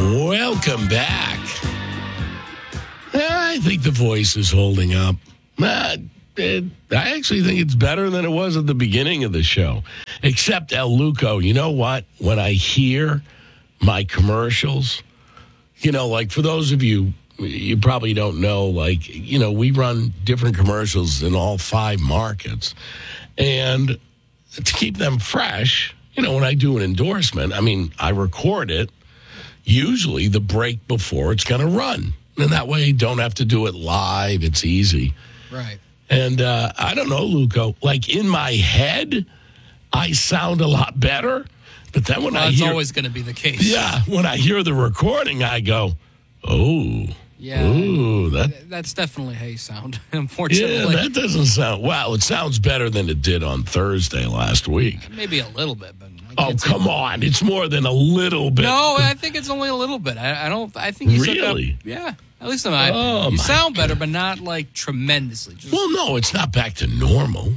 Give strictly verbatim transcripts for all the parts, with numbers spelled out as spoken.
Welcome back. I think the voice is holding up. Uh, it, I actually think it's better than it was at the beginning of the show. Except El Luco, you know what? When I hear my commercials, you know, like for those of you, you probably don't know, like, you know, we run different commercials in all five markets. And to keep them fresh, you know, when I do an endorsement, I mean, I record it, usually the break before it's going to run. And that way you don't have to do it live. It's easy. Right. And uh, I don't know, Luco, like in my head, I sound a lot better. But then when well, I that's hear... That's always going to be the case. Yeah. When I hear the recording, I go, oh... Yeah, Ooh, that, that's definitely how you sound, unfortunately. Yeah, that doesn't sound, well, it sounds better than it did on Thursday last week. Maybe a little bit, but... Oh, come on. It's more than a little bit. No, I think it's only a little bit. I, I don't, I think you Really? Said, uh, yeah, at least I'm, I, oh, you sound God. better, but not, like, tremendously. Just, well, no, it's not back to normal.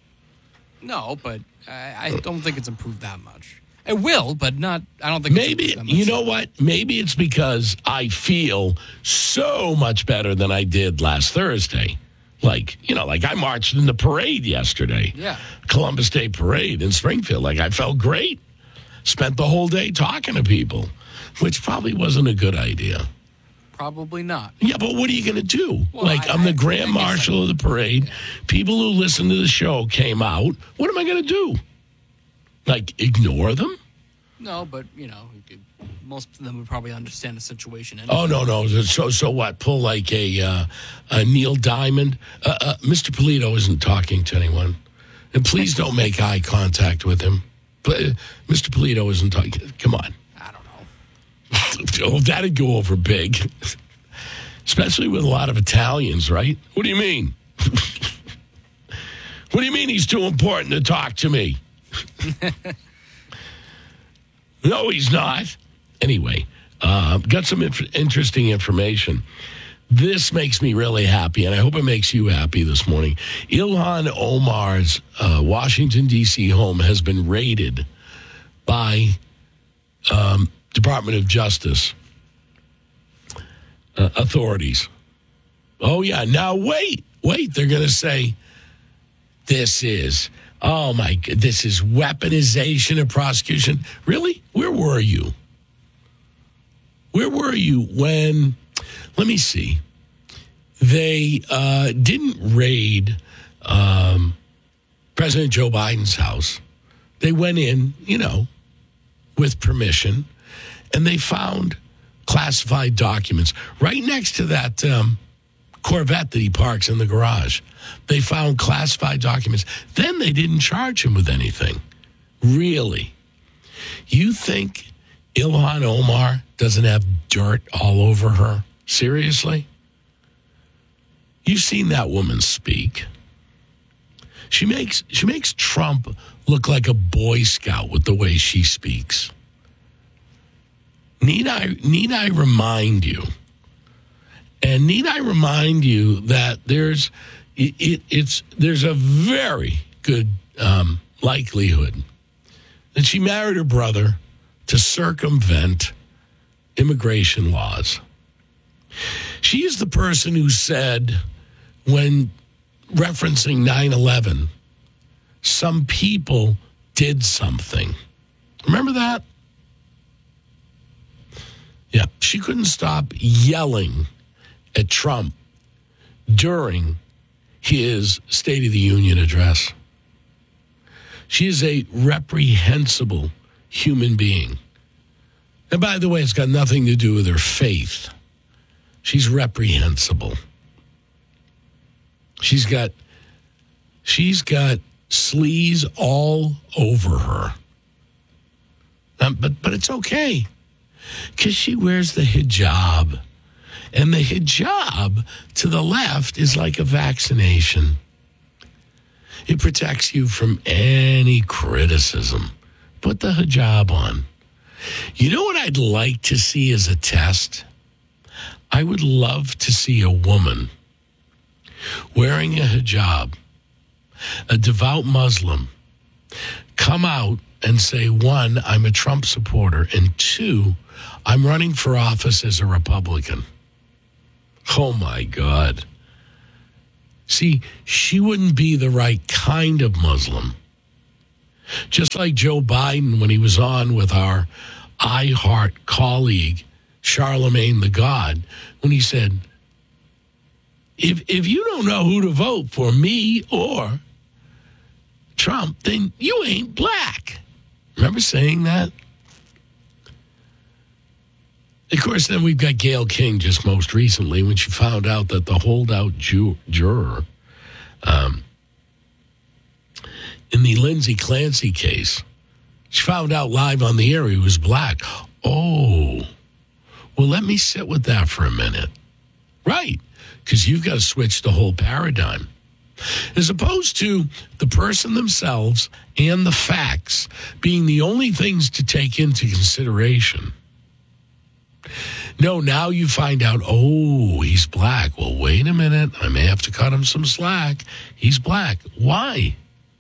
No, but I, I don't think it's improved that much. It will, but not, I don't think Maybe, it's you know what? Maybe it's because I feel so much better than I did last Thursday. Like, you know, like I marched in the parade yesterday. Yeah. Columbus Day Parade in Springfield. Like, I felt great. Spent the whole day talking to people, which probably wasn't a good idea. Probably not. Yeah, but what are you going to do? Well, like, I, I'm the I, grand I marshal of the parade. People who listen to the show came out. What am I going to do? Like, ignore them? No, but, you know, most of them would probably understand the situation. Anyway. Oh, no, no. So so what? Pull like a, uh, a Neil Diamond? Uh, uh, Mister Polito isn't talking to anyone. And please don't make eye contact with him. But, Mister Polito isn't talking. Come on. I don't know. Oh, that'd go over big. Especially with a lot of Italians, right? What do you mean? What do you mean he's too important to talk to me? No, he's not. Anyway, uh, got some inf- interesting information. This makes me really happy, and I hope it makes you happy this morning. Ilhan Omar's uh, Washington, D C home has been raided by um, Department of Justice uh, authorities. Oh, yeah. Now, wait, wait. They're going to say this is... Oh, my God, this is weaponization of prosecution. Really? Where were you? Where were you when, let me see, they uh, didn't raid um, President Joe Biden's house. They went in, you know, with permission, and they found classified documents right next to that um, Corvette that he parks in the garage. They found classified documents. Then they didn't charge him with anything. Really? You think Ilhan Omar doesn't have dirt all over her? Seriously? You've seen that woman speak. She makes she makes Trump look like a Boy Scout with the way she speaks. Need I need I remind you? And need I remind you that there's it, it, it's there's a very good um, likelihood that she married her brother to circumvent immigration laws. She is the person who said, when referencing nine eleven, some people did something. Remember that? Yeah, she couldn't stop yelling at Trump during his State of the Union address. She is a reprehensible human being. And by the way, it's got nothing to do with her faith. She's reprehensible. She's got she's got sleaze all over her. Um, but but it's okay, because she wears the hijab. And the hijab to the left is like a vaccination. It protects you from any criticism. Put the hijab on. You know what I'd like to see as a test? I would love to see a woman wearing a hijab, a devout Muslim, come out and say, one, I'm a Trump supporter, and two, I'm running for office as a Republican. Oh, my God. See, she wouldn't be the right kind of Muslim. Just like Joe Biden when he was on with our iHeart colleague, Charlemagne the God, when he said, if if you don't know who to vote for, me or Trump, then you ain't black. Remember saying that? Of course, then we've got Gayle King just most recently when she found out that the holdout ju- juror um, in the Lindsay Clancy case, she found out live on the air he was black. Oh, well, let me sit with that for a minute. Right, because you've got to switch the whole paradigm. As opposed to the person themselves and the facts being the only things to take into consideration. No, now you find out, oh, he's black. Well, wait a minute. I may have to cut him some slack. He's black. Why?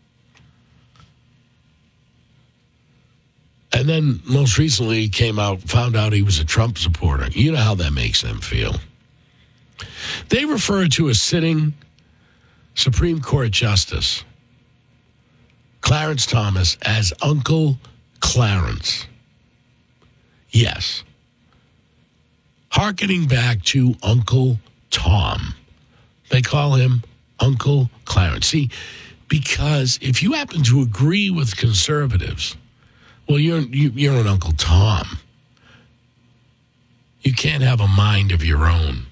And then most recently he came out, found out he was a Trump supporter. You know how that makes them feel. They refer to a sitting Supreme Court Justice, Clarence Thomas, as Uncle Clarence. Yes. Harkening back to Uncle Tom. They call him Uncle Clarence. See, because if you happen to agree with conservatives, well, you're you're an Uncle Tom. You can't have a mind of your own.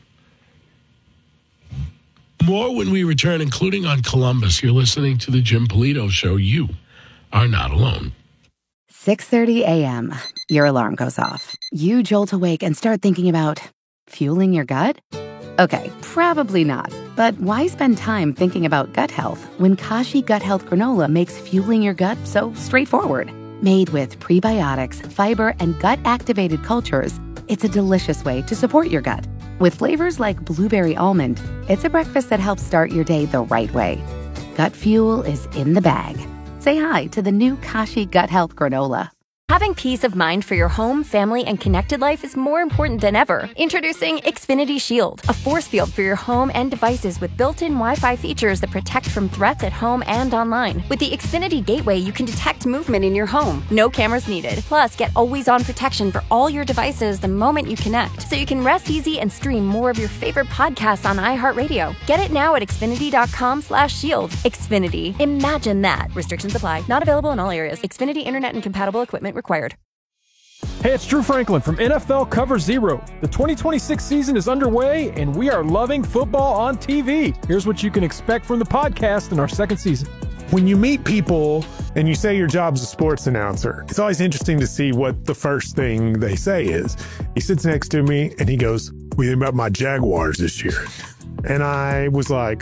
More when we return, including on Columbus. You're listening to the Jim Polito Show. You are not alone. six thirty a.m. Your alarm goes off. You jolt awake and start thinking about fueling your gut? Okay, probably not. But why spend time thinking about gut health when Kashi Gut Health Granola makes fueling your gut so straightforward? Made with prebiotics, fiber, and gut-activated cultures, it's a delicious way to support your gut. With flavors like blueberry almond, it's a breakfast that helps start your day the right way. Gut fuel is in the bag. Say hi to the new Kashi Gut Health Granola. Having peace of mind for your home, family, and connected life is more important than ever. Introducing Xfinity Shield, a force field for your home and devices with built-in Wi-Fi features that protect from threats at home and online. With the Xfinity Gateway, you can detect movement in your home. No cameras needed. Plus, get always-on protection for all your devices the moment you connect, so you can rest easy and stream more of your favorite podcasts on iHeartRadio. Get it now at Xfinity.com slash shield. Xfinity. Imagine that. Restrictions apply. Not available in all areas. Xfinity Internet and compatible equipment required. Hey, it's Drew Franklin from N F L Cover Zero. The twenty twenty-six season is underway, and we are loving football on T V. Here's what you can expect from the podcast in our second season. When you meet people and you say your job's a sports announcer, it's always interesting to see what the first thing they say is. He sits next to me, and he goes, "What do you think about my Jaguars this year?" And I was like,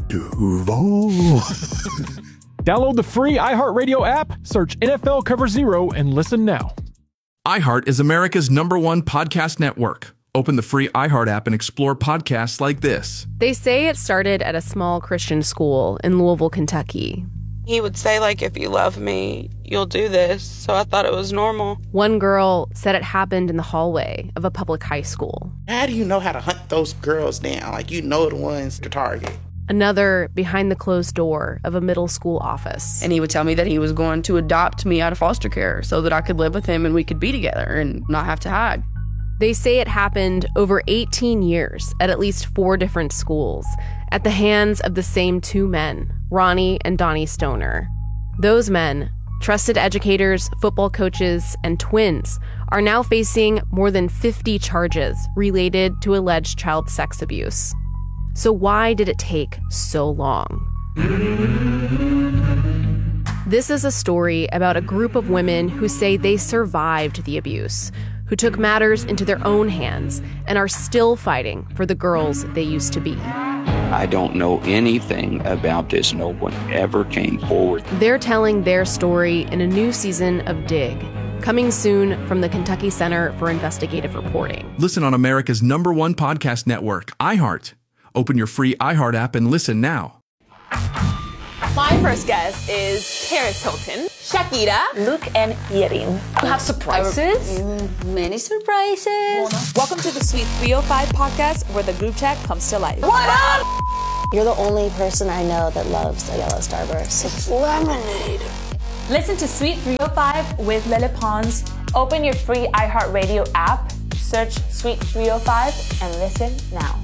Duval. Download the free iHeartRadio app, search N F L Cover Zero, and listen now. iHeart is America's number one podcast network. Open the free iHeart app and explore podcasts like this. They say it started at a small Christian school in Louisville, Kentucky. He would say, like, if you love me, you'll do this. So I thought it was normal. One girl said it happened in the hallway of a public high school. How do you know how to hunt those girls down? Like, you know the ones to target. Another behind the closed door of a middle school office. And he would tell me that he was going to adopt me out of foster care so that I could live with him and we could be together and not have to hide. They say it happened over eighteen years at at least four different schools at the hands of the same two men, Ronnie and Donnie Stoner. Those men, trusted educators, football coaches, and twins, are now facing more than fifty charges related to alleged child sex abuse. So why did it take so long? This is a story about a group of women who say they survived the abuse, who took matters into their own hands and are still fighting for the girls they used to be. I don't know anything about this. No one ever came forward. They're telling their story in a new season of Dig, coming soon from the Kentucky Center for Investigative Reporting. Listen on America's number one podcast network, iHeart. Open your free iHeart app and listen now. My first guest is Paris Hilton. Shakira, Luke, and Yerin. You have surprises? Many surprises. Welcome to the Sweet three oh five podcast, where the group chat comes to life. What up? You're the only person I know that loves a yellow Starburst. It's lemonade. Listen to Sweet three oh five with Lele Pons. Open your free iHeartRadio app, search Sweet three oh five, and listen now.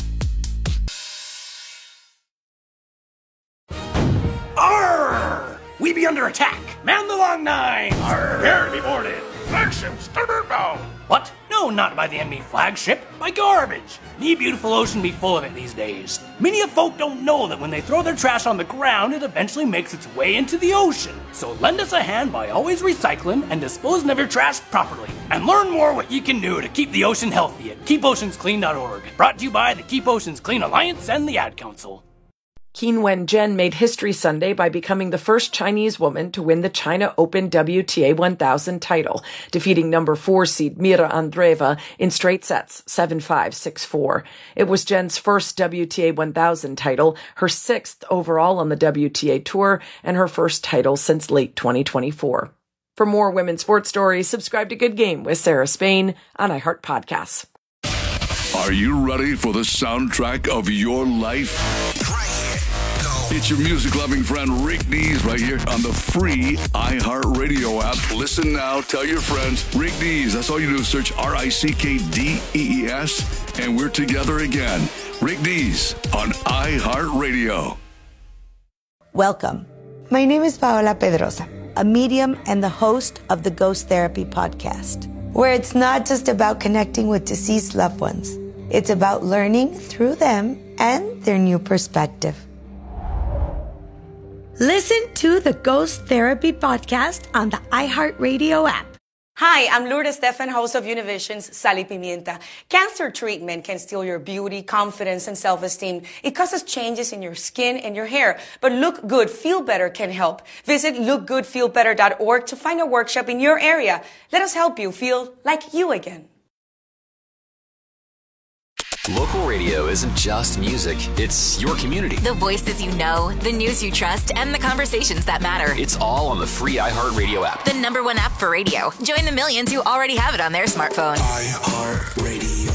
Arr! We be under attack. Man the long nine. Arr! Prepare to be boarded. Flagship starboard bound. What? No, not by the enemy flagship. By garbage. Me beautiful ocean be full of it these days. Many of folk don't know that when they throw their trash on the ground, it eventually makes its way into the ocean. So lend us a hand by always recycling and disposing of your trash properly. And learn more what you can do to keep the ocean healthy at keep oceans clean dot org. Brought to you by the Keep Oceans Clean Alliance and the Ad Council. Qin Wen-jen made history Sunday by becoming the first Chinese woman to win the China Open W T A one thousand title, defeating number four seed Mira Andreeva in straight sets, seven five, six four. It was Jen's first W T A one thousand title, her sixth overall on the W T A Tour, and her first title since late twenty twenty-four. For more women's sports stories, subscribe to Good Game with Sarah Spain on iHeart Podcasts. Are you ready for the soundtrack of your life? It's your music-loving friend Rick Dees right here on the free iHeartRadio app. Listen now, tell your friends. Rick Dees, that's all you do is search R I C K D E E S, and we're together again. Rick Dees on iHeartRadio. Welcome. My name is Paola Pedrosa, a medium and the host of the Ghost Therapy podcast, where it's not just about connecting with deceased loved ones. It's about learning through them and their new perspective. Listen to the Ghost Therapy podcast on the iHeartRadio app. Hi, I'm Lourdes Stefan, host of Univision's Sal y Pimienta. Cancer treatment can steal your beauty, confidence, and self-esteem. It causes changes in your skin and your hair. But Look Good, Feel Better can help. Visit look good feel better dot org to find a workshop in your area. Let us help you feel like you again. Local radio isn't just music, it's your community. The voices you know, the news you trust, and the conversations that matter. It's all on the free iHeartRadio app. The number one app for radio. Join the millions who already have it on their smartphone. iHeartRadio.